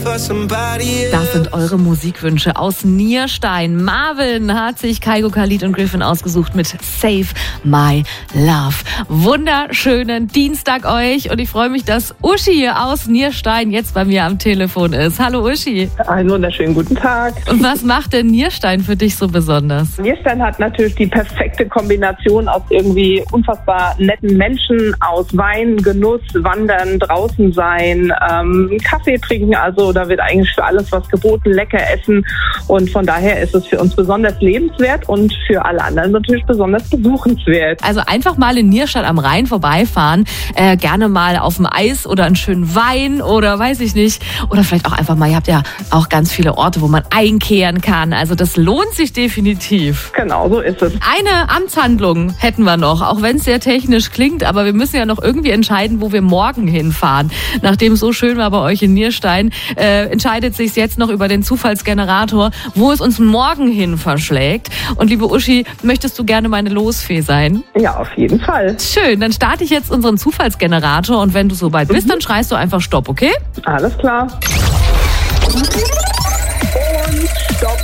Das sind eure Musikwünsche aus Nierstein. Marvin hat sich Kygo, Khalid und Griffin ausgesucht mit Save My Love. Wunderschönen Dienstag euch und ich freue mich, dass Uschi hier aus Nierstein jetzt bei mir am Telefon ist. Hallo Uschi. Einen wunderschönen guten Tag. Und was macht denn Nierstein für dich so besonders? Nierstein hat natürlich die perfekte Kombination aus irgendwie unfassbar netten Menschen, aus Wein, Genuss, Wandern, draußen sein, Kaffee trinken, also da wird eigentlich für alles was geboten, lecker essen und von daher ist es für uns besonders lebenswert und für alle anderen natürlich besonders besuchenswert. Also einfach mal in Nierstein am Rhein vorbeifahren, gerne mal auf dem Eis oder einen schönen Wein oder weiß ich nicht, oder vielleicht auch einfach mal, ihr habt ja auch ganz viele Orte, wo man einkehren kann, also das lohnt sich definitiv. Genau, so ist es. Eine Amtshandlung hätten wir noch, auch wenn es sehr technisch klingt, aber wir müssen ja noch irgendwie entscheiden, wo wir morgen hinfahren. Nachdem es so schön war bei euch in Nierstein, entscheidet sich jetzt noch über den Zufallsgenerator, wo es uns morgen hin verschlägt. Und liebe Uschi, möchtest du gerne meine Losfee sein? Ja, auf jeden Fall. Schön, dann starte ich jetzt unseren Zufallsgenerator und wenn du soweit bist, dann schreist du einfach Stopp, okay? Alles klar. Und Stopp.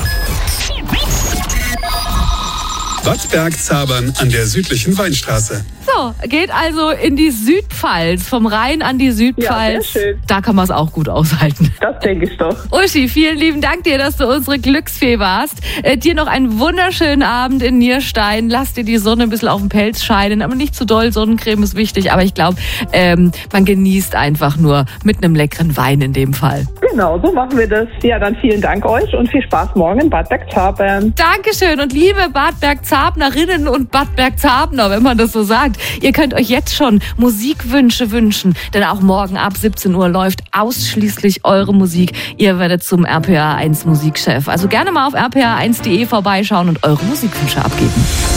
Bad Bergzabern an der südlichen Weinstraße. So, geht also in die Südpfalz, vom Rhein an die Südpfalz. Ja, sehr schön. Da kann man es auch gut aushalten. Das denke ich doch. Uschi, vielen lieben Dank dir, dass du unsere Glücksfee warst. Dir noch einen wunderschönen Abend in Nierstein. Lass dir die Sonne ein bisschen auf den Pelz scheinen, aber nicht zu doll. Sonnencreme ist wichtig, aber ich glaube, man genießt einfach nur mit einem leckeren Wein in dem Fall. Genau, so machen wir das. Ja, dann vielen Dank euch und viel Spaß morgen in Bad Bergzabern. Dankeschön und liebe Bad Bergzabnerinnen und Bad Bergzabner, wenn man das so sagt. Ihr könnt euch jetzt schon Musikwünsche wünschen, denn auch morgen ab 17 Uhr läuft ausschließlich eure Musik. Ihr werdet zum RPA 1 Musikchef. Also gerne mal auf rpa1.de vorbeischauen und eure Musikwünsche abgeben.